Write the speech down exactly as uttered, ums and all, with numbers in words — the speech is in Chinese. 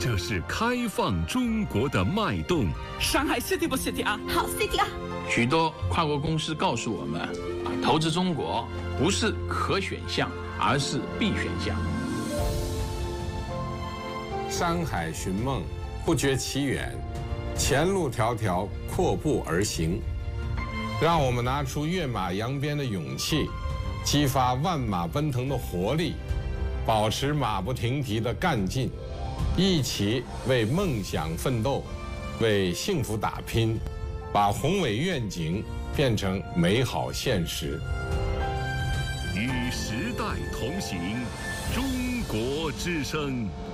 这是开放中国的脉动。 上海 City 不 City 啊？ 好 City 啊！ 许多跨国公司告诉我们，啊，投资中国不是可选项，而是必选项。 山海寻梦，不觉其远，前路迢迢，阔步而行。让我们拿出跃马扬鞭的勇气，激发万马奔腾的活力，保持马不停蹄的干劲，一起为梦想奋斗，为幸福打拼，把宏伟愿景变成美好现实。 与时代同行，中国之声。